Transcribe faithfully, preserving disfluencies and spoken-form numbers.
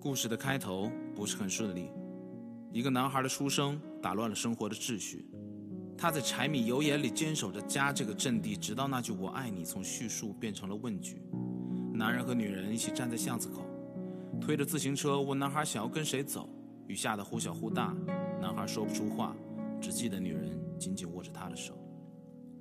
故事的开头不是很顺利，一个男孩的出生打乱了生活的秩序。他在柴米油盐里坚守着家这个阵地，直到那句我爱你从叙述变成了问句。男人和女人一起站在巷子口，推着自行车问男孩想要跟谁走。雨下得忽小忽大，男孩说不出话，只记得女人紧紧握着他的手。